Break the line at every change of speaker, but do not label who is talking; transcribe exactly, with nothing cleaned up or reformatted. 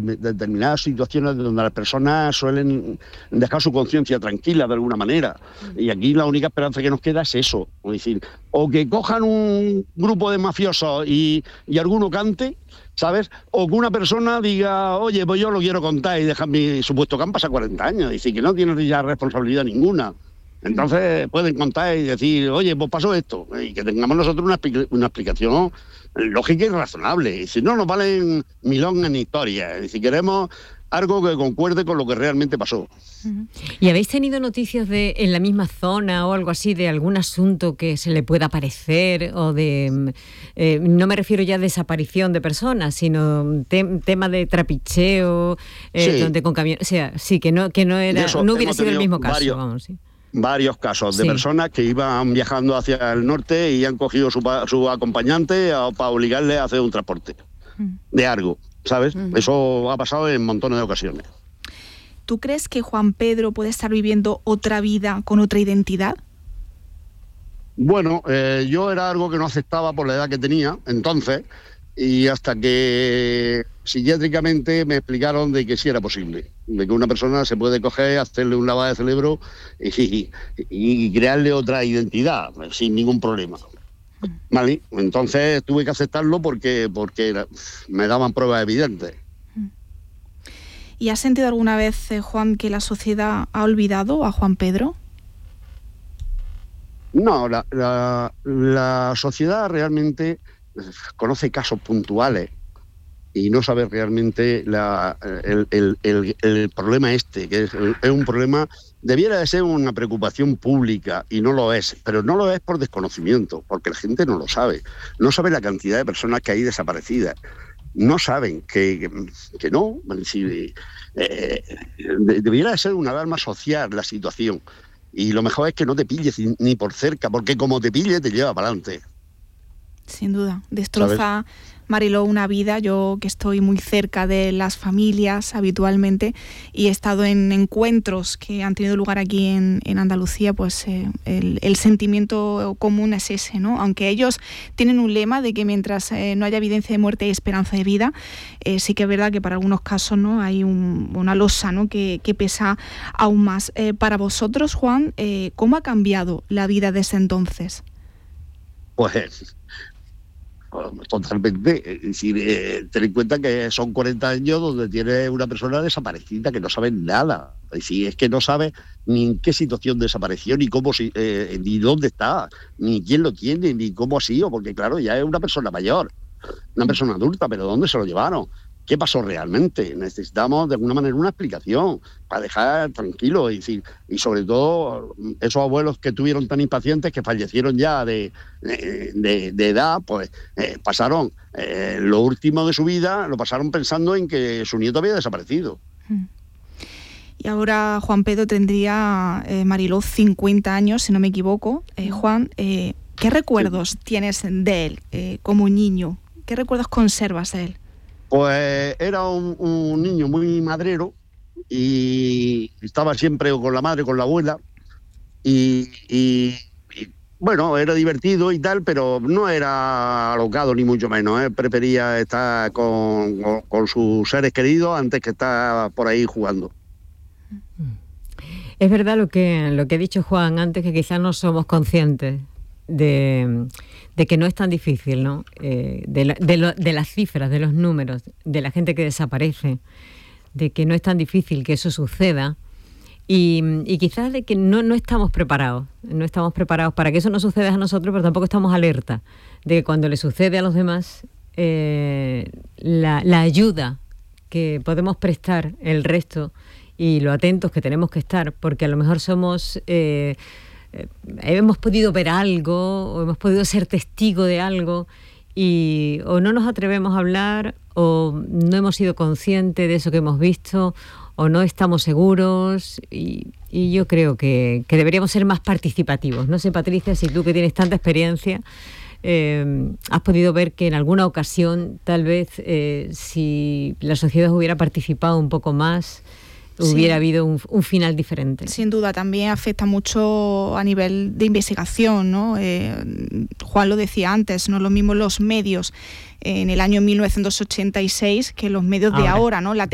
de determinadas situaciones donde las personas suelen dejar su conciencia tranquila de alguna manera. Y aquí la única esperanza que nos queda es eso. Es decir, o que cojan un grupo de mafiosos y, y alguno cante, ¿sabes? O que una persona diga, oye, pues yo lo quiero contar y dejar mi supuesto que han pasado cuarenta años. Es decir, que no tienen ya responsabilidad ninguna. Entonces pueden contar y decir, oye, pues pasó esto, y que tengamos nosotros una, una explicación lógica y razonable. Y si no, nos valen milongas ni historias. Y si queremos algo que concuerde con lo que realmente pasó.
¿Y habéis tenido noticias de en la misma zona o algo así de algún asunto que se le pueda parecer o de, eh, no me refiero ya a desaparición de personas, sino te, tema de trapicheo, eh, sí. donde con camiones, o sea, sí, que no, que no era, no hubiera sido el mismo caso,
varios,
vamos, sí.
Varios casos de
sí.
personas que iban viajando hacia el norte y han cogido su, su acompañante a, para obligarle a hacer un transporte mm. de algo, ¿sabes? Mm. Eso ha pasado en montones de ocasiones.
¿Tú crees que Juan Pedro puede estar viviendo otra vida con otra identidad?
Bueno, eh, yo era algo que no aceptaba por la edad que tenía entonces, y hasta que psiquiátricamente me explicaron de que sí era posible, de que una persona se puede coger, hacerle un lavado de cerebro y, y, y crearle otra identidad sin ningún problema. ¿Vale? Entonces tuve que aceptarlo porque, porque me daban pruebas evidentes.
¿Y has sentido alguna vez, Juan, que la sociedad ha olvidado a Juan Pedro?
No, la, la, la sociedad realmente conoce casos puntuales y no sabe realmente la, el, el, el, el problema este, que es, es un problema, debiera de ser una preocupación pública y no lo es, pero no lo es por desconocimiento, porque la gente no lo sabe, no sabe la cantidad de personas que hay desaparecidas, no saben que, que, que no, si, eh, debiera de ser una alarma social la situación, y lo mejor es que no te pilles ni por cerca, porque como te pille te lleva para adelante.
Sin duda, destroza, Mariló, una vida. Yo que estoy muy cerca de las familias habitualmente y he estado en encuentros que han tenido lugar aquí en, en Andalucía, pues eh, el, el sentimiento común es ese, ¿no? Aunque ellos tienen un lema de que mientras eh, no haya evidencia de muerte hay esperanza de vida, eh, sí que es verdad que para algunos casos, ¿no?, hay un, una losa, ¿no?, que, que pesa aún más. Eh, para vosotros, Juan, eh, ¿cómo ha cambiado la vida desde entonces?
Pues totalmente, es decir, eh, ten en cuenta que son cuarenta años donde tiene una persona desaparecida que no sabe nada, es decir, es que no sabe ni en qué situación desapareció, ni cómo, eh, ni dónde está, ni quién lo tiene, ni cómo ha sido, porque claro, ya es una persona mayor, una persona adulta, pero ¿dónde se lo llevaron? ¿Qué pasó realmente? Necesitamos de alguna manera una explicación para dejar tranquilo, y, decir, y sobre todo esos abuelos que tuvieron tan impacientes que fallecieron ya de, de, de edad, pues eh, pasaron eh, lo último de su vida, lo pasaron pensando en que su nieto había desaparecido.
Y ahora Juan Pedro tendría, eh, Mariló, cincuenta años, si no me equivoco. Eh, Juan, eh, ¿qué recuerdos sí. tienes de él eh, como niño? ¿Qué recuerdos conservas de él?
Pues era un, un niño muy madrero y estaba siempre con la madre, con la abuela y, y, y bueno, era divertido y tal, pero no era alocado ni mucho menos, ¿eh? Prefería estar con, con, con sus seres queridos antes que estar por ahí jugando.
Es verdad lo que, lo que ha dicho Juan antes, que quizás no somos conscientes de, de que no es tan difícil, ¿no? Eh, de, la, de, lo, de las cifras, de los números, de la gente que desaparece, de que no es tan difícil que eso suceda y, y quizás de que no, no estamos preparados, no estamos preparados para que eso no suceda a nosotros, pero tampoco estamos alerta de que cuando le sucede a los demás, eh, la, la ayuda que podemos prestar el resto y lo atentos que tenemos que estar, porque a lo mejor somos... Eh, Eh, hemos podido ver algo o hemos podido ser testigo de algo y o no nos atrevemos a hablar o no hemos sido conscientes de eso que hemos visto o no estamos seguros y, y yo creo que, que deberíamos ser más participativos. No sé, Patricia, si tú que tienes tanta experiencia eh, has podido ver que en alguna ocasión tal vez eh, si la sociedad hubiera participado un poco más hubiera sí. habido un, un final diferente.
Sin duda, también afecta mucho a nivel de investigación, ¿no? Eh, Juan lo decía antes, no es lo mismo los medios en el año mil novecientos ochenta y seis que los medios ahora. de ahora, ¿no? La